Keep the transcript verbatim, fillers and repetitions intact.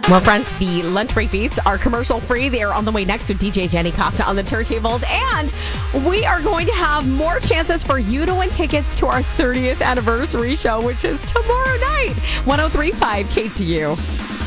More friends, the lunch break beats are commercial free. They are on the way next with D J Jenny Costa on the turntables. And we are going to have more chances for you to win tickets to our thirtieth anniversary show, which is tomorrow night. one oh three point five K T U.